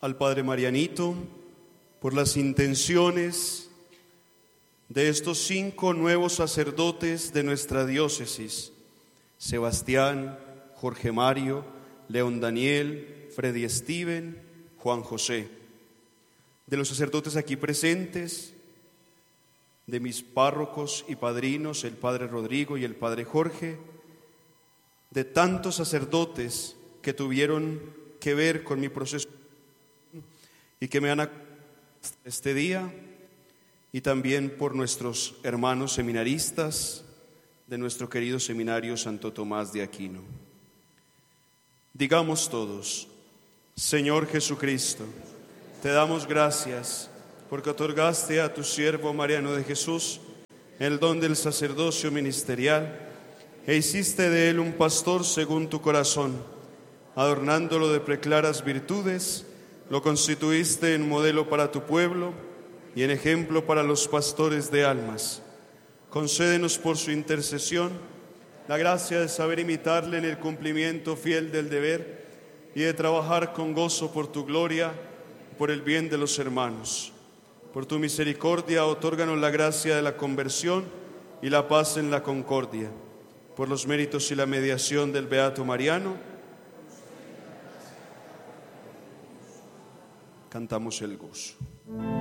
al Padre Marianito por las intenciones de estos 5 nuevos sacerdotes de nuestra diócesis: Sebastián, Jorge Mario, León Daniel, Freddy Steven, Juan José. De los sacerdotes aquí presentes, de mis párrocos y padrinos, el Padre Rodrigo y el Padre Jorge, de tantos sacerdotes que tuvieron que ver con mi proceso y que me han acompañado este día, y también por nuestros hermanos seminaristas de nuestro querido seminario Santo Tomás de Aquino. Digamos todos: Señor Jesucristo, te damos gracias porque otorgaste a tu siervo Mariano de Jesús el don del sacerdocio ministerial e hiciste de él un pastor según tu corazón. Adornándolo de preclaras virtudes, lo constituiste en modelo para tu pueblo y en ejemplo para los pastores de almas. Concédenos por su intercesión la gracia de saber imitarle en el cumplimiento fiel del deber y de trabajar con gozo por tu gloria y por el bien de los hermanos. Por tu misericordia, otórganos la gracia de la conversión y la paz en la concordia. Por los méritos y la mediación del Beato Mariano, cantamos el gozo.